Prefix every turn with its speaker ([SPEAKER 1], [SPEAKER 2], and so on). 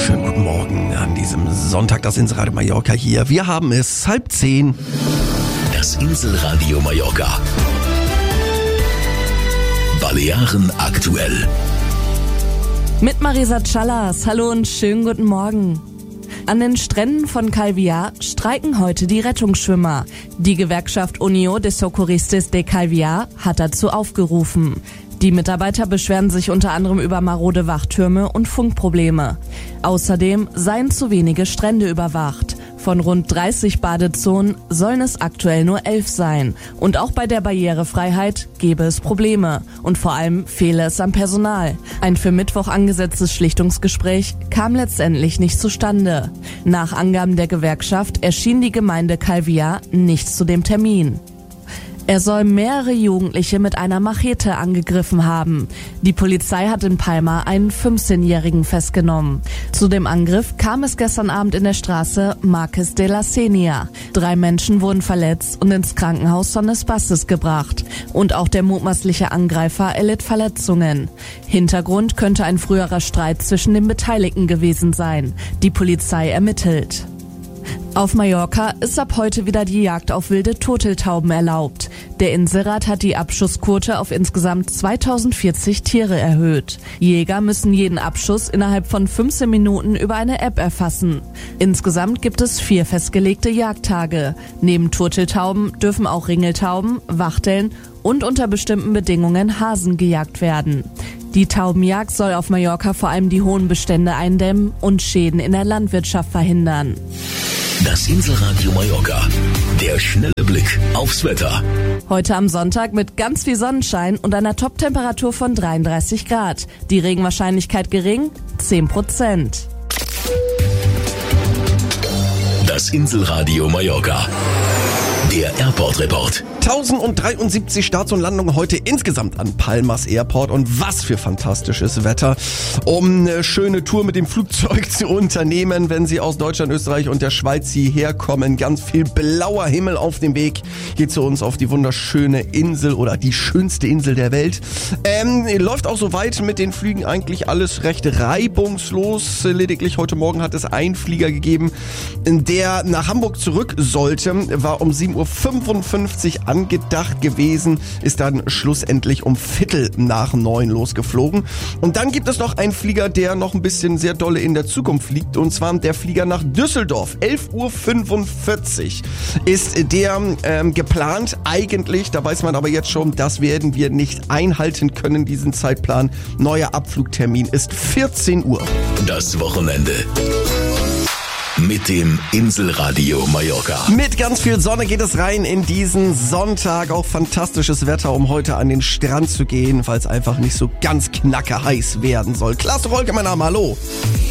[SPEAKER 1] Schönen guten Morgen an diesem Sonntag, das Inselradio Mallorca hier. Wir haben es 9:30.
[SPEAKER 2] Das Inselradio Mallorca. Balearen aktuell.
[SPEAKER 3] Mit Marisa Callas. Hallo und schönen guten Morgen. An den Stränden von Calvià streiken heute die Rettungsschwimmer. Die Gewerkschaft Unió de Socorristas de Calvià hat dazu aufgerufen. Die Mitarbeiter beschweren sich unter anderem über marode Wachtürme und Funkprobleme. Außerdem seien zu wenige Strände überwacht. Von rund 30 Badezonen sollen es aktuell nur 11 sein. Und auch bei der Barrierefreiheit gäbe es Probleme. Und vor allem fehle es am Personal. Ein für Mittwoch angesetztes Schlichtungsgespräch kam letztendlich nicht zustande. Nach Angaben der Gewerkschaft erschien die Gemeinde Calvià nicht zu dem Termin. Er soll mehrere Jugendliche mit einer Machete angegriffen haben. Die Polizei hat in Palma einen 15-Jährigen festgenommen. Zu dem Angriff kam es gestern Abend in der Straße Marqués de la Sénia. 3 Menschen wurden verletzt und ins Krankenhaus Son Espaces gebracht. Und auch der mutmaßliche Angreifer erlitt Verletzungen. Hintergrund könnte ein früherer Streit zwischen den Beteiligten gewesen sein. Die Polizei ermittelt. Auf Mallorca ist ab heute wieder die Jagd auf wilde Turteltauben erlaubt. Der Inselrat hat die Abschussquote auf insgesamt 2040 Tiere erhöht. Jäger müssen jeden Abschuss innerhalb von 15 Minuten über eine App erfassen. Insgesamt gibt es 4 festgelegte Jagdtage. Neben Turteltauben dürfen auch Ringeltauben, Wachteln und unter bestimmten Bedingungen Hasen gejagt werden. Die Taubenjagd soll auf Mallorca vor allem die hohen Bestände eindämmen und Schäden in der Landwirtschaft verhindern.
[SPEAKER 2] Das Inselradio Mallorca. Der schnelle Blick aufs Wetter.
[SPEAKER 3] Heute am Sonntag mit ganz viel Sonnenschein und einer Toptemperatur von 33 Grad. Die Regenwahrscheinlichkeit gering, 10%.
[SPEAKER 2] Das Inselradio Mallorca. Der Airport Report.
[SPEAKER 1] 1073 Starts und Landungen heute insgesamt an Palmas Airport und was für fantastisches Wetter, um eine schöne Tour mit dem Flugzeug zu unternehmen, wenn Sie aus Deutschland, Österreich und der Schweiz hierher kommen. Ganz viel blauer Himmel auf dem Weg hier zu uns auf die wunderschöne Insel oder die schönste Insel der Welt. Läuft auch soweit mit den Flügen eigentlich alles recht reibungslos. Lediglich heute Morgen hat es einen Flieger gegeben, der nach Hamburg zurück sollte, war um 7:55 Uhr angedacht gewesen, ist dann schlussendlich um 8:15 losgeflogen. Und dann gibt es noch einen Flieger, der noch ein bisschen sehr dolle in der Zukunft liegt, und zwar der Flieger nach Düsseldorf. 11:45 Uhr ist der geplant. Eigentlich, da weiß man aber jetzt schon, das werden wir nicht einhalten können, diesen Zeitplan. Neuer Abflugtermin ist 14 Uhr.
[SPEAKER 2] Das Wochenende. Mit dem Inselradio Mallorca.
[SPEAKER 1] Mit ganz viel Sonne geht es rein in diesen Sonntag. Auch fantastisches Wetter, um heute an den Strand zu gehen, weil es einfach nicht so ganz knacke heiß werden soll. Klaas Rolke, mein Name, hallo.